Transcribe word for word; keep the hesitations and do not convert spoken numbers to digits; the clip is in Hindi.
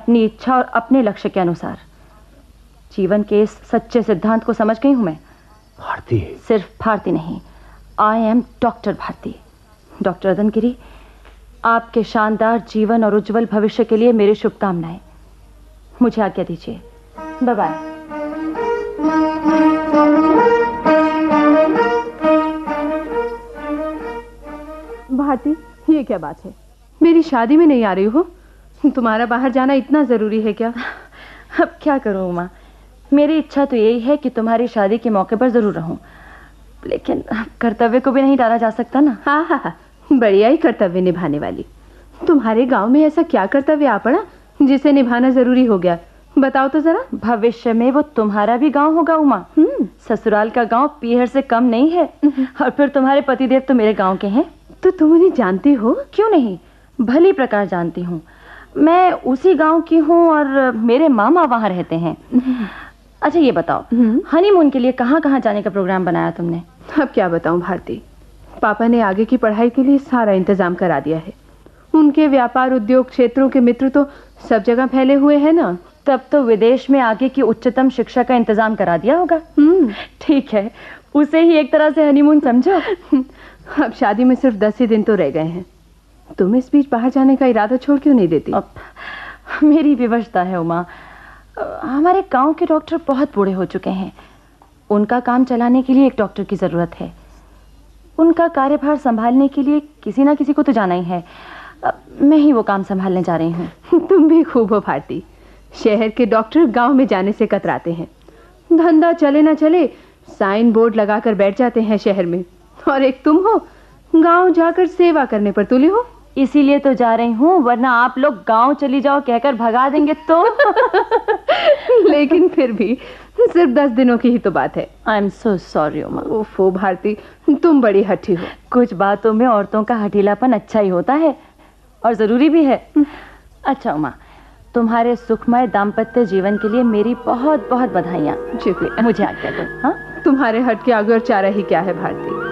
अपनी इच्छा और अपने लक्ष्य के अनुसार। जीवन के इस सच्चे सिद्धांत को समझ गई हूं मैं। भारती? सिर्फ भारती नहीं, I am doctor Bharti. Doctor अदन गिरी, आपके शानदार जीवन और उज्जवल भविष्य के लिए मेरी शुभकामनाएं। मुझे आज्ञा दीजिए। Bye bye. भारती, ये क्या बात है? मेरी शादी में नहीं आ रही हो? तुम्हारा बाहर जाना इतना जरूरी है क्या? अब क्या करूं उमा, मेरी इच्छा तो यही है कि तुम्हारी शादी के मौके पर जरूर रहूं, लेकिन कर्तव्य को भी नहीं टाला जा सकता ना। हाँ हाँ हाँ, बढ़िया ही कर्तव्य निभाने वाली। तुम्हारे गांव में ऐसा क्या कर्तव्य आ पड़ा जिसे निभाना जरूरी हो गया? बताओ तो जरा। भविष्य में वो तुम्हारा भी गांव होगा उमा। ससुराल का गांव पीहर से कम नहीं है, और फिर तुम्हारे पतिदेव तो मेरे गांव के हैं। तो तुम उन्हें जानती हो? क्यों नहीं, भली प्रकार जानती हूँ। मैं उसी गांव की हूँ और मेरे मामा वहाँ रहते हैं। अच्छा ये बताओ, हनीमून के लिए कहाँ कहाँ जाने का प्रोग्राम बनाया तुमने? अब क्या बताऊं भारती, पापा ने आगे की पढ़ाई के लिए सारा इंतजाम करा दिया है। उनके व्यापार उद्योग क्षेत्रों के मित्र तो सब जगह फैले हुए हैं ना। तब तो विदेश में आगे की उच्चतम शिक्षा का इंतजाम करा दिया होगा। ठीक है, उसे ही एक तरह से हनीमून समझो। अब शादी में सिर्फ दस ही दिन तो रह गए हैं। तुम इस बीच बाहर जाने का इरादा छोड़ क्यों नहीं देती? अब मेरी विवशता है उमा। हमारे गांव के डॉक्टर बहुत बूढ़े हो चुके हैं। उनका काम चलाने के लिए एक डॉक्टर की जरूरत है। उनका कार्यभार संभालने के लिए किसी ना किसी को तो जाना ही है। मैं ही वो काम संभालने जा रही हूँ। तुम भी खूब हो भारती। शहर के डॉक्टर गांव में जाने से कतराते हैं। धंधा चले ना चले साइन बोर्ड लगाकर बैठ जाते हैं शहर में, और एक तुम हो गांव जाकर सेवा करने पर तुली हो। इसीलिए तो जा रही हूँ, वरना आप लोग गांव चली जाओ कहकर भगा देंगे तो। लेकिन फिर भी सिर्फ दस दिनों की ही तो बात है। I am so sorry Uma. ओफो भारती, तुम बड़ी हठी हो। कुछ बातों में औरतों का हठीलापन अच्छा ही होता है और जरूरी भी है। अच्छा उमा, तुम्हारे सुखमय दाम्पत्य जीवन के लिए मेरी बहुत बहुत बधाइयाँ। शुक्रिया। मुझे आज्ञा दो। हाँ, तुम्हारे हट के आगे और चारा ही क्या है भारती।